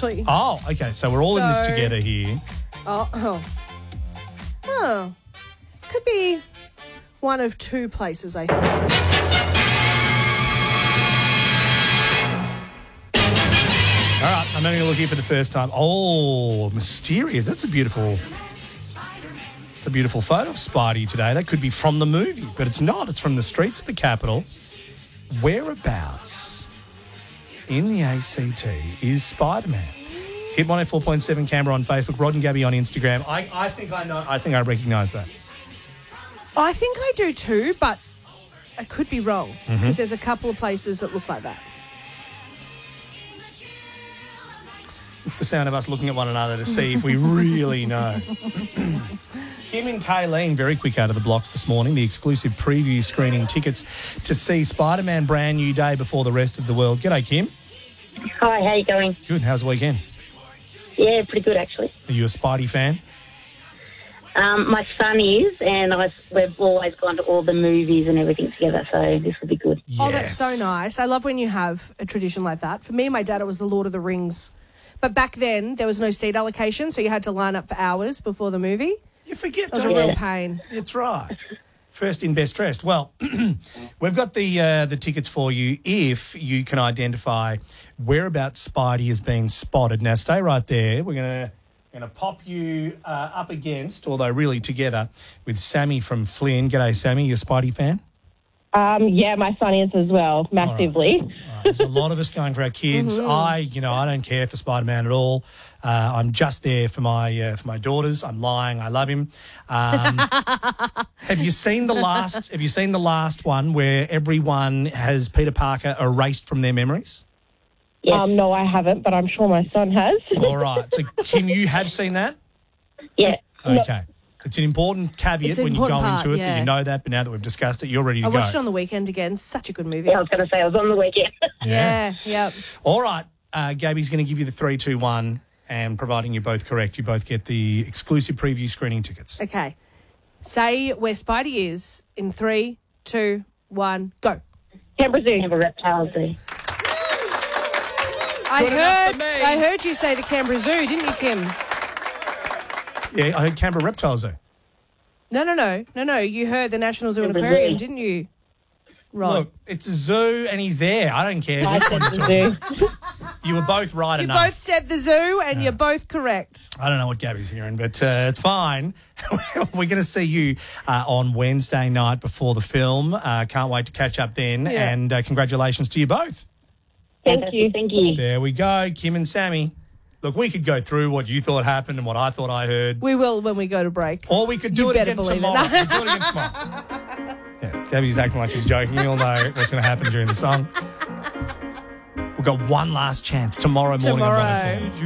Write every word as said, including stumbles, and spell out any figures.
actually. Oh, okay. So we're all in this So- together here. Oh, oh. Oh. Could be one of two places, I think. All right, I'm only going to look here for the first time. Oh, mysterious. That's a beautiful... It's a beautiful photo of Spidey today. That could be from the movie, but it's not. It's from the streets of the capital. Whereabouts in the A C T is Spider-Man? Hit one oh four point seven Canberra on Facebook, Rod and Gabby on Instagram. I, I think I know. I think I recognise that. I think I do too, but I could be wrong because Mm-hmm. there's a couple of places that look like that. It's the sound of us looking at one another to see if we really know. Kim and Kayleen, very quick out of the blocks this morning. The exclusive preview screening tickets to see Spider-Man brand new day before the rest of the world. G'day, Kim. Hi, how you going? Good. How's the weekend? Yeah, pretty good actually. Are you a Spidey fan? Um, my son is, and I've, we've always gone to all the movies and everything together, so this will be good. Oh, that's so Yes. nice. I love when you have a tradition like that. For me and my dad, it was the Lord of the Rings. But back then, there was no seat allocation, so you had to line up for hours before the movie. You forget, It was a don't real you? pain. That's right. First in, best dressed. Well, we've got the uh, the tickets for you if you can identify whereabouts Spidey has been spotted. Now, stay right there. We're going to going to pop you uh, up against, although really together, with Sammy from Flynn. G'day, Sammy. You a Spidey fan? Um, yeah, my son is as well, massively. All right, there's a lot of us going for our kids. Mm-hmm. I, you know, I don't care for Spider-Man at all. Uh, I'm just there for my uh, for my daughters. I'm lying. I love him. Um, have you seen the last? Have you seen the last one where everyone has Peter Parker erased from their memories? Yes. Um, no, I haven't, but I'm sure my son has. All right. So, Kim, you have seen that? Yeah. Okay. It's an important caveat It's an when you go important part, into it that yeah. you know that. But now that we've discussed it, you're ready to I go. watched it on the weekend again. Such a good movie. Yeah, I was going to say I was on the weekend. Yeah, yeah. All right. Uh, Gabby's going to give you the three, two, one. And providing you're both correct, you both get the exclusive preview screening tickets. Okay. Say where Spidey is in three, two, one, go. Canberra Zoo. Have a reptile zoo. I Good enough heard for me. I heard you say the Canberra Zoo, didn't you, Kim? Yeah, I heard Canberra Reptile Zoo. No, no, no. No, no. You heard the National Zoo and Canberra Aquarium, Zoo. didn't you? Right. Look, it's a zoo and he's there. I don't care. I which said one the you're zoo. talking. You were both right You enough. both said the zoo and you're both correct. I don't know what Gabby's hearing, but uh, it's fine. We're going to see you uh, on Wednesday night before the film. Uh, can't wait to catch up then. Yeah. And uh, congratulations to you both. Thank you. Thank you. There we go, Kim and Sammy. Look, we could go through what you thought happened and what I thought I heard. We will when we go to break. Or we could do You it better again believe it. tomorrow. We'll do it again tomorrow. Yeah, Gabby's acting like she's joking. You'll know what's going to happen during the song. We've got one last chance tomorrow morning. Tomorrow. At one oh four.